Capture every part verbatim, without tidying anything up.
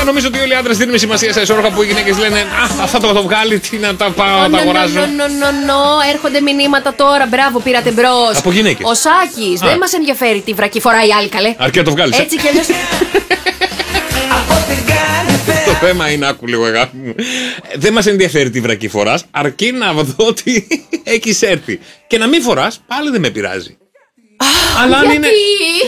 νομίζω ότι όλοι οι άντρες δίνουμε σημασία σε εσόρουχα που οι γυναίκες λένε «Α, αυτά το, το βγάλει, τι να τα πάω, να τα αγοράζω». Νο, νο, νο, νο, έρχονται μηνύματα τώρα. Μπράβο, πήρατε μπρος. Από γυναίκες. Ο Σάκης, δεν μας ενδιαφέρει τι βρακή φοράει η άλλη, καλέ. Αρκεί να το βγάλεις. Έτσι κι αλλιώς. Το θέμα είναι, άκου λίγο αγάπη μου. Δεν μας ενδιαφέρει τι βρακή φοράς, αρκεί να δω ότι έχεις έρθει. Και να μην φοράς, πάλι δεν με πειράζει. Αλλά αν Γιατί? είναι.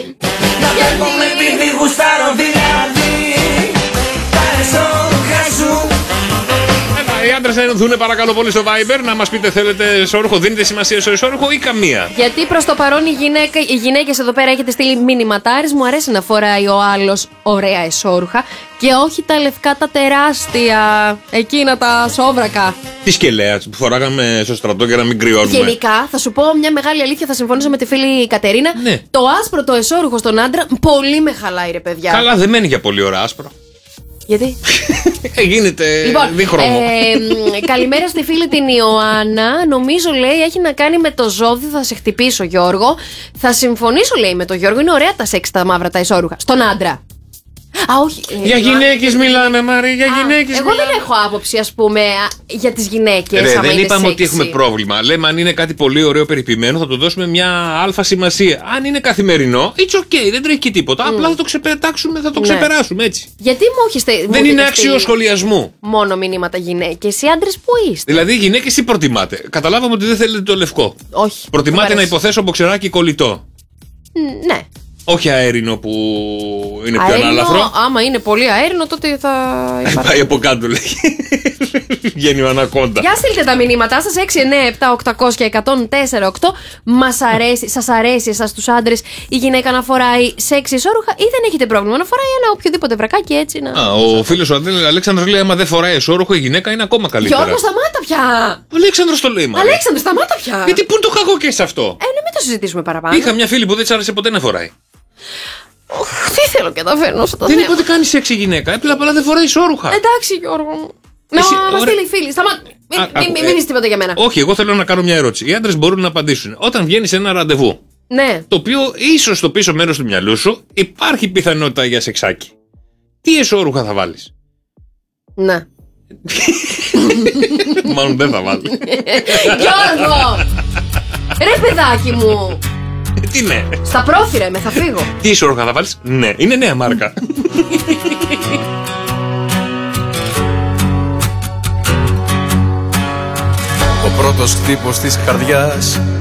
Οι άντρες να ενωθούν παρακαλώ πολύ στο Viber να μας πείτε, θέλετε εσόρουχο, δίνετε σημασία στο εσόρουχο ή καμία. Γιατί προς το παρόν οι, γυναίκα, οι γυναίκες εδώ πέρα έχετε στείλει μηνυματάρες. Μου αρέσει να φοράει ο άλλος ωραία εσόρουχα και όχι τα λευκά τα τεράστια, εκείνα τα σόβρακα. Τη σκελέα που φοράγαμε στο στρατό για να μην κρυώνουμε. Γενικά, θα σου πω μια μεγάλη αλήθεια, θα συμφωνήσω με τη φίλη Κατερίνα. Ναι. Το άσπρο το εσόρουχο στον άντρα πολύ με χαλάει, ρε παιδιά. Καλά, δεν μένει για πολύ ώρα άσπρο. Γιατί? Γίνεται λοιπόν, δίχρωμο. Ε, καλημέρα στη φίλη την Ιωάννα. Νομίζω, λέει, έχει να κάνει με το ζώδι. Θα σε χτυπήσω, Γιώργο. Θα συμφωνήσω, λέει, με τον Γιώργο. Είναι ωραία τα σεξ τα μαύρα τα εσόρουχα. Στον άντρα. Α, όχι. Για ε, γυναίκες μιλάμε, Μαρή, για γυναίκες. Εγώ δεν έχω άποψη, ας πούμε, για τις γυναίκες. Ρε, άμα δεν είναι είπαμε sexy. ότι έχουμε πρόβλημα. Λέμε αν είναι κάτι πολύ ωραίο περιποιημένο, θα του δώσουμε μια αλφα σημασία. Αν είναι καθημερινό, it's okay, δεν τρέχει και τίποτα. Mm. Απλά θα το ξεπετάξουμε, θα το Ναι. ξεπεράσουμε έτσι. Γιατί μου έχετε. Δεν είναι άξιο σχολιασμού. Μόνο μηνύματα γυναίκες. Οι άντρες που είστε. Δηλαδή, οι γυναίκες τι προτιμάτε. Καταλάβαμε ότι δεν θέλετε το λευκό. Όχι. Προτιμάτε να υποθέσω μποξεράκι κολλητό. Ναι. Όχι αέρινο που είναι πιο Αέρινο, ανάλαφρο. άμα είναι πολύ αέρινο, τότε θα υπάρχει. Πάει από κάτω, λέει. Βγαίνει ο ανακόντα. Για στείλτε τα μηνύματά σας έξι εννιά επτά οκτακόσια εκατόν τέσσερα οκτώ. Μας αρέσει, σας αρέσει εσάς τους άντρες η γυναίκα να φοράει σεξ εσόρουχα ή δεν έχετε πρόβλημα να φοράει ένα οποιοδήποτε βρακάκι έτσι να. Α, ο φίλος ο Αλέξανδρος λέει: άμα δεν φοράει εσόρουχο, η γυναίκα είναι ακόμα καλύτερα. Γιώργο, σταμάτα πια! Ο Αλέξανδρος το λέει, μα. Αλέξανδρο, σταμάτα πια! Γιατί πού είναι το κακό και σε αυτό. Ε, ναι, μην το συζητήσουμε παραπάνω. Είχα μια φίλη που δεν της άρεσε ποτέ να φοράει. Τι θέλω και τα φέρνω στο Δεν θέμα. είπε ότι κάνει σεξ η γυναίκα, απλά απλά δεν φοράει εσόρουχα. Εντάξει, Γιώργο μου. Να Εσύ, μας ωραία. στείλει φίλη. Σταμάτα. Μην, Α, μην, άκου, μην, ε, μην είσαι τίποτα για μένα. Όχι, εγώ θέλω να κάνω μια ερώτηση. Οι άντρες μπορούν να απαντήσουν. Όταν βγαίνεις σε ένα ραντεβού, Ναι. το οποίο ίσως στο πίσω μέρος του μυαλού σου υπάρχει πιθανότητα για σεξάκι. Τι εσόρουχα θα βάλεις? Ναι. Μάλλον δεν θα βάλει. Γιώργο! Ρε παιδάκι μου! Τι ναι. Στα πρόθυρα με, θα φύγω. Τι εσόρουχα θα βάλεις? Ναι. Είναι νέα μάρκα. Ο πρώτος χτύπος της καρδιάς